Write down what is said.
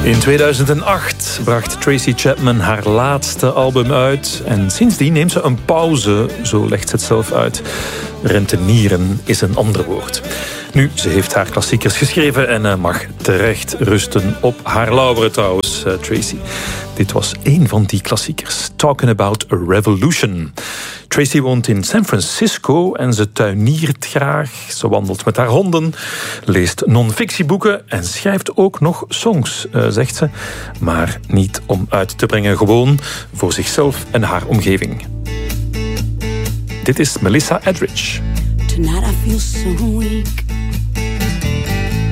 In 2008 bracht Tracy Chapman haar laatste album uit. En sindsdien neemt ze een pauze, zo legt ze het zelf uit. Rentenieren is een ander woord. Nu, ze heeft haar klassiekers geschreven en mag terecht rusten op haar lauweren trouwens, Tracy. Dit was één van die klassiekers. Talking About a Revolution. Tracy woont in San Francisco en ze tuiniert graag. Ze wandelt met haar honden, leest non-fictieboeken en schrijft ook nog songs, zegt ze. Maar niet om uit te brengen, gewoon voor zichzelf en haar omgeving. Dit is Melissa Etheridge. Tonight I feel so weak.